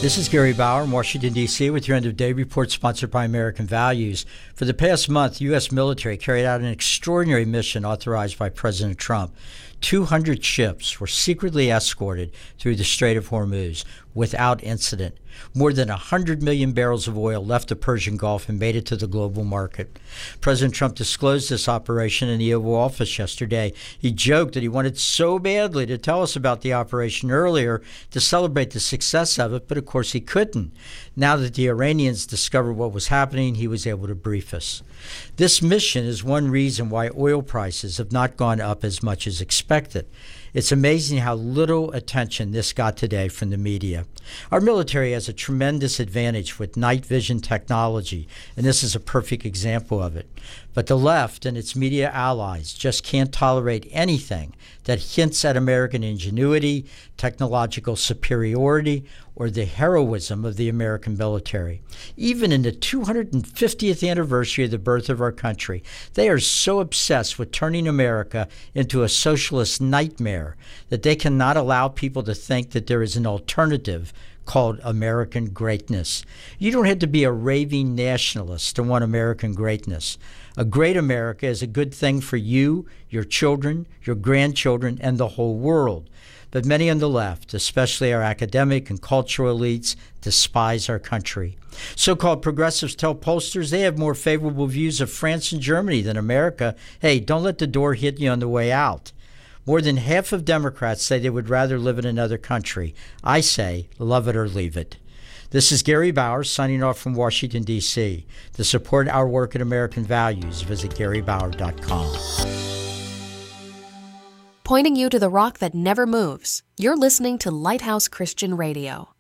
This is Gary Bauer in Washington, D.C. with your end-of-day report sponsored by American Values. For the past month, the U.S. military carried out an extraordinary mission authorized by President Trump. 200 ships were secretly escorted through the Strait of Hormuz without incident. More than 100 million barrels of oil left the Persian Gulf and made it to the global market. President Trump disclosed this operation in the Oval Office yesterday. He joked that he wanted so badly to tell us about the operation earlier to celebrate the success of it, but of course he couldn't. Now that the Iranians discovered what was happening, he was able to brief us. This mission is one reason why oil prices have not gone up as much as expected. It's amazing how little attention this got today from the media. Our military has a tremendous advantage with night vision technology, and this is a perfect example of it. But the left and its media allies just can't tolerate anything that hints at American ingenuity, technological superiority, or the heroism of the American military. Even in the 250th anniversary of the birth of our country, they are so obsessed with turning America into a socialist nightmare that they cannot allow people to think that there is an alternative called American greatness. You don't have to be a raving nationalist to want American greatness. A great America is a good thing for you, your children, your grandchildren, and the whole world. But many on the left, especially our academic and cultural elites, despise our country. So-called progressives tell pollsters they have more favorable views of France and Germany than America. Hey, don't let the door hit you on the way out. More than half of Democrats say they would rather live in another country. I say, love it or leave it. This is Gary Bauer signing off from Washington, D.C. To support our work at American Values, visit GaryBauer.com. Pointing you to the rock that never moves, you're listening to Lighthouse Christian Radio.